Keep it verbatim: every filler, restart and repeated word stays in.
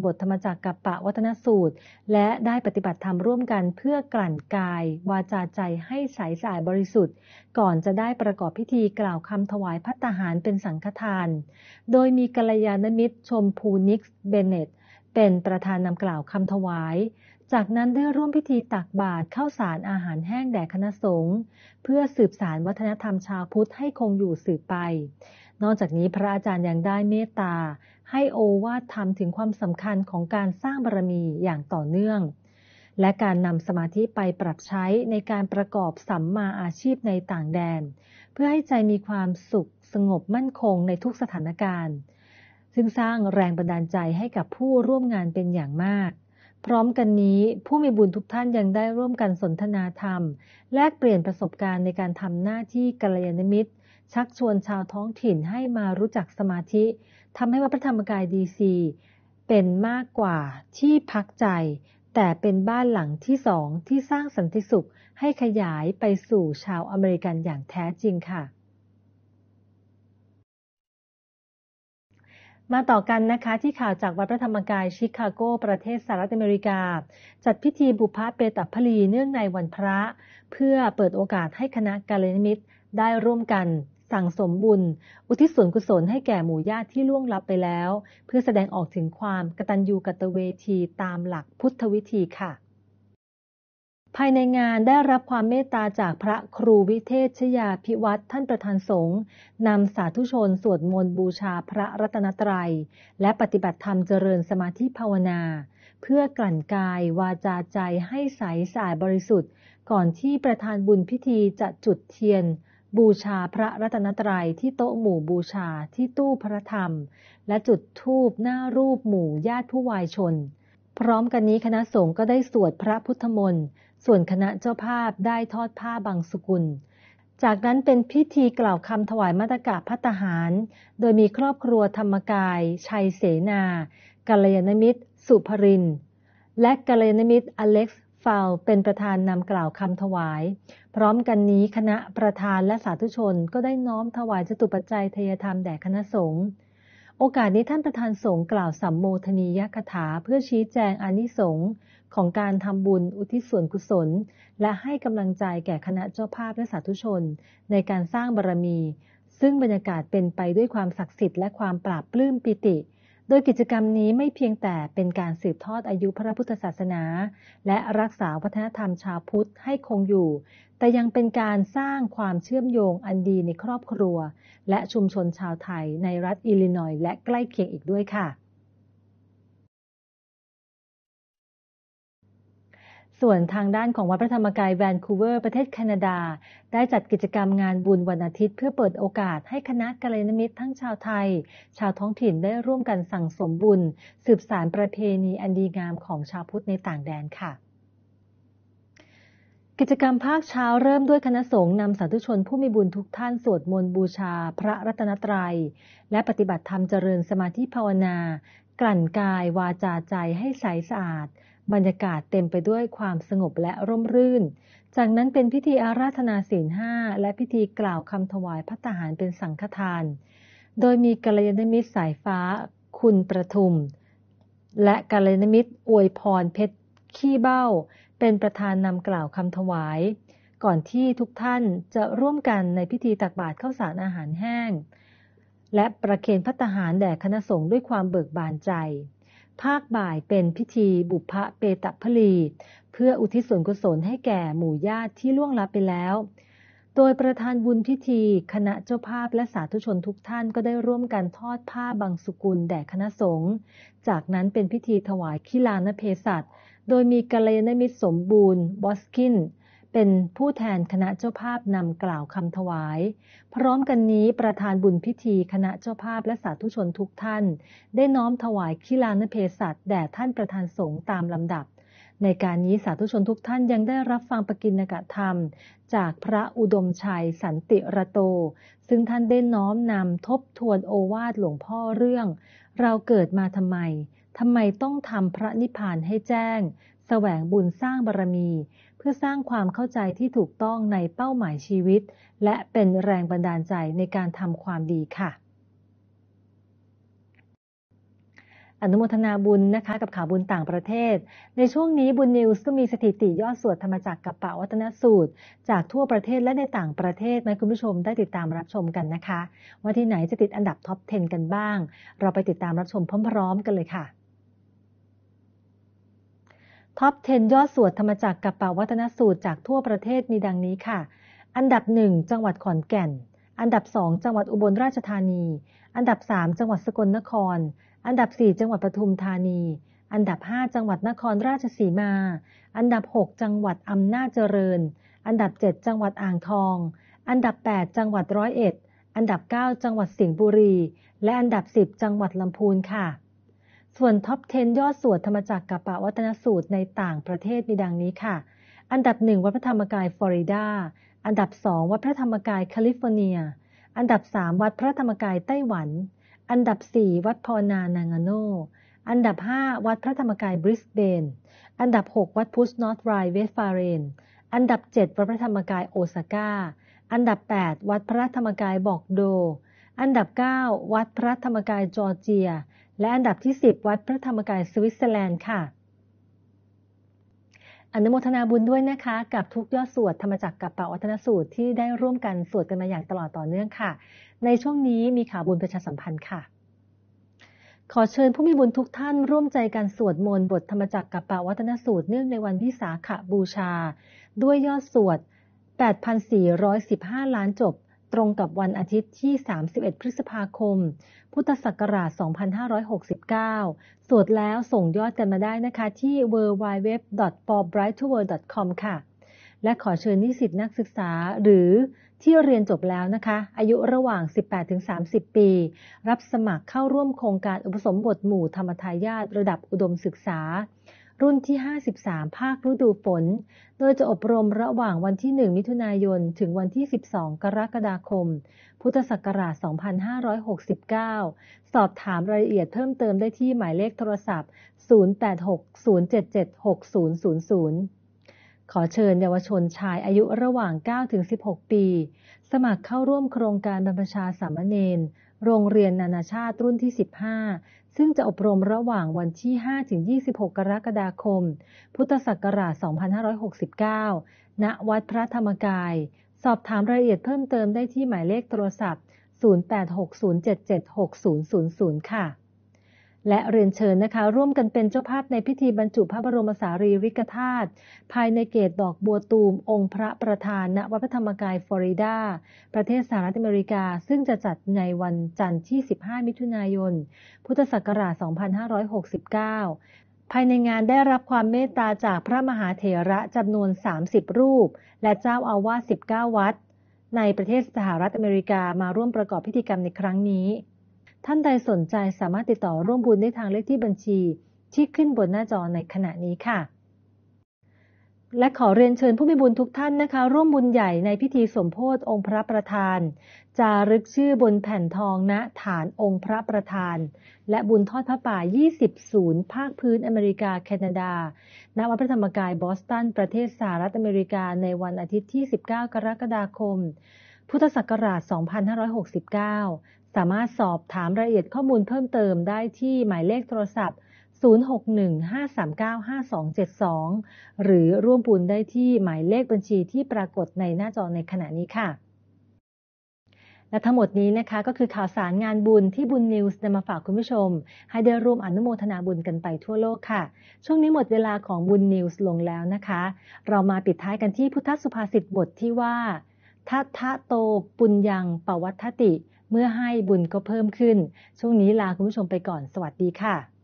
บทธรรมจักรกัปปวัฒนสูตรและได้ปฏิบัติธรรมร่วมกันเพื่อกลั่นกายวาจาใจให้ใสสะอาดบริสุทธิ์ก่อนจะได้ประกอบพิธีกล่าวคำถวายภัตตาหารเป็นสังฆทานโดยมีกัลยาณมิตรชมพูนิกส์เบเนตเป็นประธานนำกล่าวคำถวายจากนั้นได้ร่วมพิธีตักบาตรข้าวสารอาหารแห้งแด่คณะสงฆ์เพื่อสืบสานวัฒนธรรมชาวพุทธให้คงอยู่สืบไปนอกจากนี้พระอาจารย์ยังได้เมตตาให้โอวาทธรรมถึงความสำคัญของการสร้างบารมีอย่างต่อเนื่องและการนำสมาธิไปปรับใช้ในการประกอบสัมมาอาชีพในต่างแดนเพื่อให้ใจมีความสุขสงบมั่นคงในทุกสถานการณ์ซึ่งสร้างแรงบันดาลใจให้กับผู้ร่วมงานเป็นอย่างมากพร้อมกันนี้ผู้มีบุญทุกท่านยังได้ร่วมกันสนทนาธรรมแลกเปลี่ยนประสบการณ์ในการทำหน้าที่กัลยาณมิตรชักชวนชาวท้องถิ่นให้มารู้จักสมาธิทำให้วัดพระธรรมกายดีซีเป็นมากกว่าที่พักใจแต่เป็นบ้านหลังที่สองที่สร้างสันติสุขให้ขยายไปสู่ชาวอเมริกันอย่างแท้จริงค่ะมาต่อกันนะคะที่ข่าวจากวัดพระธรรมกายชิคาโกประเทศสหรัฐอเมริกาจัดพิธีบุพเปตพลีเนื่องในวันพระเพื่อเปิดโอกาสให้คณะกัลยาณมิตรได้ร่วมกันสั่งสมบุญอุทิศส่วนกุศลให้แก่หมู่ญาติที่ล่วงลับไปแล้วเพื่อแสดงออกถึงความกตัญญูกตเวทีตามหลักพุทธวิธีค่ะภายในงานได้รับความเมตตาจากพระครูวิเทศชยาภิวัตรท่านประธานสงฆ์นำสาธุชนสวดมนต์บูชาพระรัตนตรัยและปฏิบัติธรรมเจริญสมาธิภาวนาเพื่อกลั่นกายวาจาใจให้ใสสะอาดบริสุทธิ์ก่อนที่ประธานบุญพิธีจะจุดเทียนบูชาพระรัตนตรัยที่โต๊ะหมู่บูชาที่ตู้พระธรรมและจุดธูปหน้ารูปหมู่ญาติผู้วายชนพร้อมกันนี้คณะสงฆ์ก็ได้สวดพระพุทธมนต์ส่วนคณะเจ้าภาพได้ทอดผ้าบังสุกุลจากนั้นเป็นพิธีกล่าวคำถวายมัตตกะภัตตาหารโดยมีครอบครัวธรรมกายชัยเสนากัลยาณมิตรสุภรินทร์และกัลยาณมิตรอเล็กซ์ฟาวเป็นประธานนำกล่าวคำถวายพร้อมกันนี้คณะประธานและสาธุชนก็ได้น้อมถวายจตุปัจจัยทายธรรมแด่คณะสงฆ์โอกาสนี้ท่านประธานสงฆ์กล่าวสัมโมทนียกถาเพื่อชี้แจงอานิสงส์ของการทำบุญอุทิศส่วนกุศลและให้กำลังใจแก่คณะเจ้าภาพและสาธุชนในการสร้างบารมีซึ่งบรรยากาศเป็นไปด้วยความศักดิ์สิทธิ์และความปราบปลื้มปิติโดยกิจกรรมนี้ไม่เพียงแต่เป็นการสืบทอดอายุพระพุทธศาสนาและรักษาวัฒนธรรมชาวพุทธให้คงอยู่แต่ยังเป็นการสร้างความเชื่อมโยงอันดีในครอบครัวและชุมชนชาวไทยในรัฐอิลลินอยส์และใกล้เคียงอีกด้วยค่ะส่วนทางด้านของวัดพระธรรมกายแวนคูเวอร์ประเทศแคนาดาได้จัดกิจกรรมงานบุญวันอาทิตย์เพื่อเปิดโอกาสให้คณะกัลยาณมิตรทั้งชาวไทยชาวท้องถิ่นได้ร่วมกันสั่งสมบุญสืบสานประเพณีอันดีงามของชาวพุทธในต่างแดนค่ะกิจกรรมภาคเช้าเริ่มด้วยคณะสงฆ์นำสาธุชนผู้มีบุญทุกท่านสวดมนต์บูชาพระรัตนตรัยและปฏิบัติธรรมเจริญสมาธิภาวนากลั่นกายวาจาใจให้ใสสะอาดบรรยากาศเต็มไปด้วยความสงบและร่มรื่นจากนั้นเป็นพิธีอาราธนาศีลห้าและพิธีกล่าวคำถวายภัตตาหารเป็นสังฆทานโดยมีกัลยาณมิตรสายฟ้าคุณประทุมและกัลยาณมิตรอวยพรเพชรขี้เบ้าเป็นประธานนำกล่าวคำถวายก่อนที่ทุกท่านจะร่วมกันในพิธีตักบาตรข้าวสารอาหารแห้งและประเคนภัตตาหารแด่คณะสงฆ์ด้วยความเบิกบานใจภาคบ่ายเป็นพิธีบุพเปตพลีเพื่ออุทิศส่วนกุศลให้แก่หมู่ญาติที่ล่วงลับไปแล้วโดยประธานบุญพิธีคณะเจ้าภาพและสาธุชนทุกท่านก็ได้ร่วมกันทอดผ้าบังสุกุลแด่คณะสงฆ์จากนั้นเป็นพิธีถวายขิฬานเพศัตโดยมีกัลยาณมิตรสมบูรณ์บอสกินเป็นผู้แทนคณะเจ้าภาพนำกล่าวคำถวายพร้อมกันนี้ประธานบุญพิธีคณะเจ้าภาพและสาธุชนทุกท่านได้น้อมถวายขิฬานเพศัตแด่ท่านประธานสงฆ์ตามลำดับในการนี้สาธุชนทุกท่านยังได้รับฟังปกิณกธรรมจากพระอุดมชัยสันติระโตซึ่งท่านได้น้อมนำทบทวนโอวาทหลวงพ่อเรื่องเราเกิดมาทำไมทำไมต้องทำพระนิพพานให้แจ้งแสวงบุญสร้างบารมีเพื่อสร้างความเข้าใจที่ถูกต้องในเป้าหมายชีวิตและเป็นแรงบันดาลใจในการทำความดีค่ะอนุโมทนาบุญนะคะกับข่าวบุญต่างประเทศในช่วงนี้บุญนิวส์ก็มีสถิติยอดสวดธรรมจักรกัปปวัตนสูตรจากทั่วประเทศและในต่างประเทศให้คุณผู้ชมได้ติดตามรับชมกันนะคะว่าที่ไหนจะติดอันดับท็อปสิบกันบ้างเราไปติดตามรับชมพร้อมๆกันเลยค่ะท็อปสิบยอดสวดธรรมจักรกัปปวัตนสูตรจากทั่วประเทศมีดังนี้ค่ะอันดับหนึ่งจังหวัดขอนแก่นอันดับสองจังหวัดอุบลราชธานีอันดับสามจังหวัดสกลนครอันดับสี่จังหวัดปทุมธานีอันดับห้าจังหวัดนครราชสีมาอันดับหกจังหวัดอำนาจเจริญอันดับเจ็ดจังหวัดอ่างทองอันดับแปดจังหวัดร้อยเอ็ดอันดับเก้าจังหวัดสิงห์บุรีและอันดับสิบจังหวัดลำพูนค่ะส่วนท็อปสิบยอดสวดธรรมจักรกัปปวัตนสูตรในต่างประเทศมีดังนี้ค่ะอันดับหนึ่งวัดพระธรรมกายฟลอริดาอันดับสองวัดพระธรรมกายแคลิฟอร์เนียอันดับสามวัดพระธรรมกายไต้หวันอันดับสี่วัดพอนานางาโนอันดับห้าวัดพระธรรมกายบริสเบนอันดับหกวัดพุชนอร์ทไรเวสต์ฟาเรนอันดับเจ็ดวัดพระธรรมกายโอซาก้าอันดับแปดวัดพระธรรมกายบอกโดอันดับเก้าวัดพระธรรมกายจอร์เจียและอันดับที่สิบวัดพระธรรมกายสวิตเซอร์แลนด์ค่ะอนุโมทนาบุญด้วยนะคะกับทุกยอดสวดธรรมจักรกัปปวัตนสูตรที่ได้ร่วมกันสวดกันมาอย่างตลอดต่อเนื่องค่ะในช่วงนี้มีข่าวบุญประชาสัมพันธ์ค่ะขอเชิญผู้มีบุญทุกท่านร่วมใจกันสวดมนต์บทธรรมจักรกัปปวัตนสูตรเนื่องในวันวิสาขบูชาด้วยยอดสวด แปดพันสี่ร้อยสิบห้า ล้านจบตรงกับวันอาทิตย์ที่สามสิบเอ็ดพฤษภาคมพุทธศักราชสองพันห้าร้อยหกสิบเก้าสวดแล้วส่งยอดกันมาได้นะคะที่ ดับเบิลยู ดับเบิลยู ดับเบิลยู ดอท ฟอร์ ไบรท์ ทู เวิลด์ ดอท คอม ค่ะและขอเชิญนิสิตนักศึกษาหรือที่เรียนจบแล้วนะคะอายุระหว่าง สิบแปดถึงสามสิบ ปีรับสมัครเข้าร่วมโครงการอุปสมบทหมู่ธรรมทายาทระดับอุดมศึกษารุ่นที่ห้าสิบสามภาคฤดูฝนโดยจะอบรมระหว่างวันที่หนึ่งมิถุนายนถึงวันที่สิบสองกรกฎาคมพุทธศักราชสองพันห้าร้อยหกสิบเก้าสอบถามรายละเอียดเพิ่มเติมได้ที่หมายเลขโทรศัพท์ศูนย์ แปด หก ศูนย์ เจ็ด เจ็ด หก ศูนย์ ศูนย์ ศูนย์ขอเชิญเยาวชนชายอายุระหว่าง เก้าถึงสิบหก ปีสมัครเข้าร่วมโครงการบรรพชาสามเณรโรงเรียนนานาชาติรุ่นที่สิบห้าซึ่งจะอบรมระหว่างวันที่ห้าถึงยี่สิบหกกรกฎาคมพุทธศักราชสองพันห้าร้อยหกสิบเก้าณวัดพระธรรมกายสอบถามรายละเอียดเพิ่มเติมได้ที่หมายเลขโทรศัพท์ศูนย์ แปด หก ศูนย์ เจ็ด เจ็ด หก ศูนย์ ศูนย์ ศูนย์ค่ะและเรียนเชิญนะคะร่วมกันเป็นเจ้าภาพในพิธีบรรจุพระบรมสารีริกธาตุภายในเกศดอกบัวตูมองค์พระประธานณวัดพระธรรมกายฟลอริดาประเทศสหรัฐอเมริกาซึ่งจะจัดในวันจันทร์ที่สิบห้ามิถุนายนพุทธศักราชสองพันห้าร้อยหกสิบเก้าภายในงานได้รับความเมตตาจากพระมหาเถระจำนวนสามสิบรูปและเจ้าอาวาสสิบเก้าวัดในประเทศสหรัฐอเมริกามาร่วมประกอบพิธีกรรมในครั้งนี้ท่านใดสนใจสามารถติดต่อร่วมบุญได้ทางเลขที่บัญชีที่ขึ้นบนหน้าจอในขณะนี้ค่ะและขอเรียนเชิญผู้มีบุญทุกท่านนะคะร่วมบุญใหญ่ในพิธีสมโภชองค์พระประธานจารึกชื่อบนแผ่นทองณฐานองค์พระประธานและบุญทอดพระป่ายี่สิบศูนย์ภาคพื้นอเมริกาแคนาดาณวัดพระธรรมกายบอสตันประเทศสหรัฐอเมริกาในวันอาทิตย์ที่สิบเก้ากรกฎาคมพุทธศักราชสองพันห้าร้อยหกสิบเก้าสามารถสอบถามรายละเอียดข้อมูลเพิ่มเติมได้ที่หมายเลขโทรศัพท์ศูนย์ หก หนึ่ง ห้า สาม เก้า ห้า สอง เจ็ด สองหรือร่วมบุญได้ที่หมายเลขบัญชีที่ปรากฏในหน้าจอในขณะนี้ค่ะและทั้งหมดนี้นะคะก็คือข่าวสารงานบุญที่บุญนิวส์นำมาฝากคุณผู้ชมให้ได้ร่วมอนุโมทนาบุญกันไปทั่วโลกค่ะช่วงนี้หมดเวลาของบุญนิวส์ลงแล้วนะคะเรามาปิดท้ายกันที่พุทธสุภาษิตบทที่ว่าทัทธะโตปุญญังปวัฏฏติเมื่อให้บุญก็เพิ่มขึ้นช่วงนี้ลาคุณผู้ชมไปก่อนสวัสดีค่ะ